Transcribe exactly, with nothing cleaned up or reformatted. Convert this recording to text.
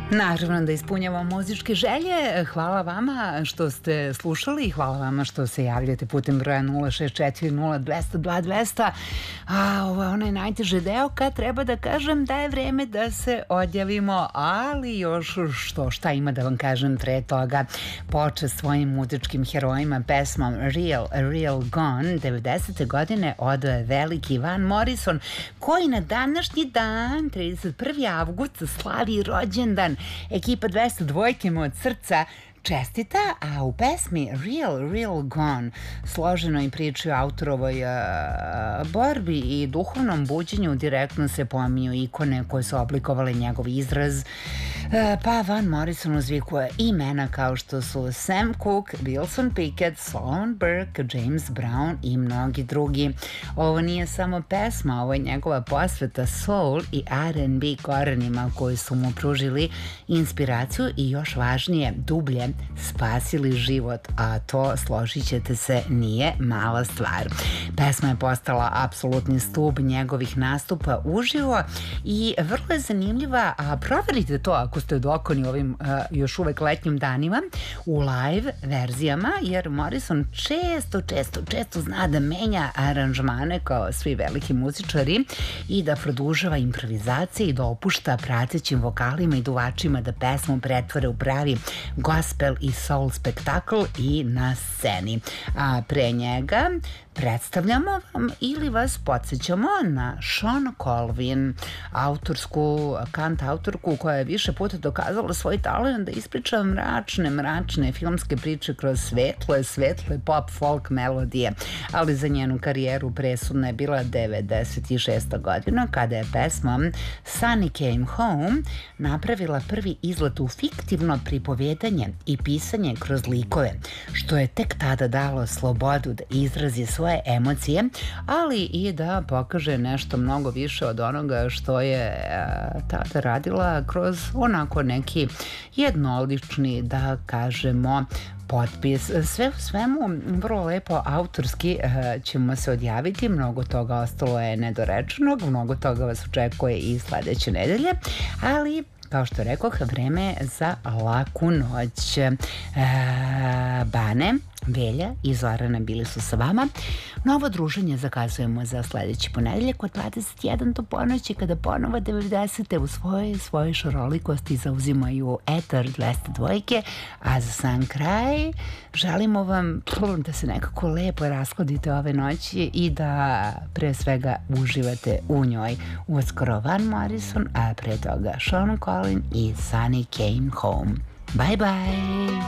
Naravno da ispunjava muzičke želje. Hvala vama što ste slušali i hvala vama što se javljate putem broja nula šest četiri nula dva zero dva dva zero zero. A ovo je onaj najteži deo kad treba da kažem da je vreme da se odjavimo, ali još što šta ima da vam kažem pre toga. Počest svojim muzičkim herojima pesmom Real, Real Gone devedesete godine odao je veliki Van Morrison, koji na današnji dan, trideset prvi avgust, slavi rođendan. Ekipa dvesta dvojke mu od srca čestita, a u pesmi Real, Real Gone, složenoj priči o autorovoj uh, borbi i duhovnom buđenju, direktno se pominju ikone koje su oblikovale njegov izraz, uh, pa Van Morrison uzvikuje imena kao što su Sam Cooke, Wilson Pickett, Sloan Burke, James Brown i mnogi drugi. Ovo nije samo pesma, ovo je njegova posveta soul i R and B korenima koji su mu pružili inspiraciju i još važnije, dublje spasili život, a to, složit ćete se, nije mala stvar. Pesma je postala apsolutni stub njegovih nastupa uživo i vrlo je zanimljiva, a proverite to ako ste dokoni ovim uh, još uvek letnjim danima u live verzijama, jer Morrison često, često, često zna da menja aranžmane kao svi veliki muzičari i da produžava improvizacije i da opušta pratećim vokalima i duvačima da pesmu pretvore u pravi gospel i soul spektakl i na sceni. A pre njega predstavljamo vam ili vas podsjećamo na Shawn Colvin, autorsku, kant autorku koja je više puta dokazala svoj talent da ispriča mračne, mračne filmske priče kroz svetle, svetle pop folk melodije, ali za njenu karijeru presudna je bila devedeset šesta godina kada je pesmom Sunny Came Home napravila prvi izlet u fiktivno pripovedanje i pisanje kroz likove, što je tek tada dalo slobodu da izrazi svoje emocije, ali i da pokaže nešto mnogo više od onoga što je tada radila kroz onako neki jednolični, da kažemo, potpis. Sve u svemu, vrlo lepo autorski ćemo se odjaviti, mnogo toga ostalo je nedorečenog, mnogo toga vas očekuje i sledeće nedelje, ali kao što rekoh, vreme za laku noć. E, Bane, Velja i Zorana bili su sa vama. Novo druženje zakazujemo za sledeći ponedeljak od dvadeset jedan do ponoći, kada ponovo devedesete u svojoj svojoj šarolikosti zauzimaju etar dvesta dvojke, a za sam kraj želimo vam da se nekako lepo rashodite ove noći i da pre svega uživate u njoj. Uskoro Van Morrison, a pre toga Shawn Colvin i Sunny Came Home. Bye bye!